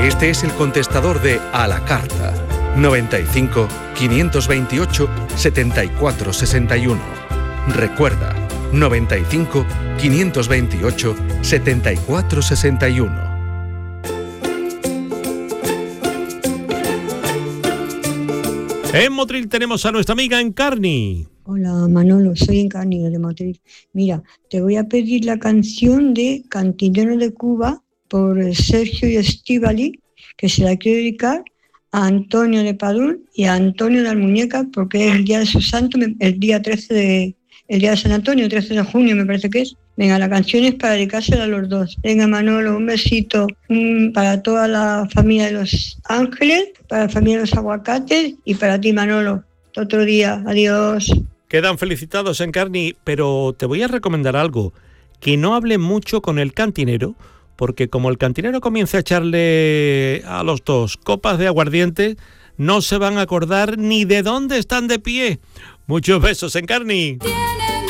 Este es el contestador de A la Carta. 95 528 74 61. Recuerda, 95 528 74 61. En Motril tenemos a nuestra amiga Encarni. Hola Manolo, soy Encarni de Motril. Mira, te voy a pedir la canción de Cantinero de Cuba por Sergio y Estíbali, que se la quiero dedicar a Antonio de Padrón y a Antonio de Almuñeca, porque es el día de su santo, el día de San Antonio, 13 de junio me parece que es. Venga, la canción es para dedicársela a los dos. Venga Manolo, un besito para toda la familia de Los Ángeles, para la familia de Los Aguacates y para ti Manolo. Otro día, adiós. Quedan felicitados, Encarni, pero te voy a recomendar algo, que no hable mucho con el cantinero, porque como el cantinero comience a echarle a los dos copas de aguardiente, no se van a acordar ni de dónde están de pie. Muchos besos, Encarni.